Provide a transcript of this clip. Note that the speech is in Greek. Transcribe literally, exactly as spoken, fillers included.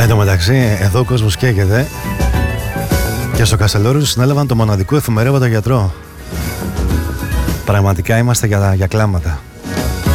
Εν τω μεταξύ, εδώ ο κόσμος καίγεται και στο Καστελόριζο συνέλαβαν το μοναδικό εφημερεύοντα γιατρό. Πραγματικά είμαστε για, για κλάματα.